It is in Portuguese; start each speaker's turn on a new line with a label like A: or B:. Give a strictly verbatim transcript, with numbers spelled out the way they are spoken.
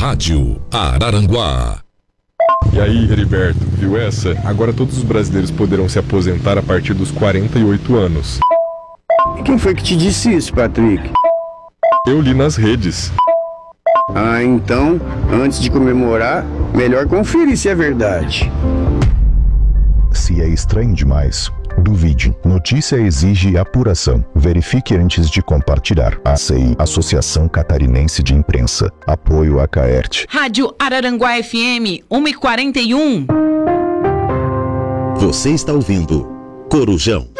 A: Rádio Araranguá.
B: E aí, Heriberto, viu essa? Agora todos os brasileiros poderão se aposentar a partir dos quarenta e oito anos.
C: E quem foi que te disse isso, Patrick?
B: Eu li nas redes.
C: Ah, então, antes de comemorar, melhor conferir se é verdade.
D: Se é estranho demais, duvide. Notícia exige apuração. Verifique antes de compartilhar. A C I, Associação Catarinense de Imprensa. Apoio a Caerte.
E: Rádio Araranguá F M, uma e quarenta e um.
F: Você está ouvindo Corujão.